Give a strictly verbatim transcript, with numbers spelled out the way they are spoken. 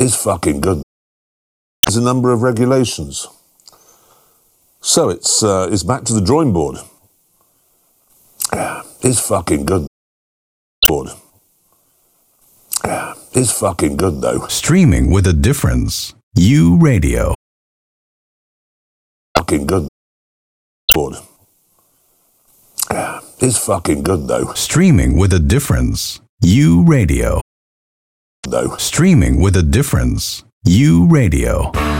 is fucking good. There's a number of regulations. So it's uh, it's back to the drawing board. Yeah, it's fucking good. Board. Yeah, it's fucking good though. Streaming with a difference. U Radio. Fucking good. Board. Yeah, it's fucking good though. Streaming with a difference. U Radio. Though. Streaming with a difference. U Radio.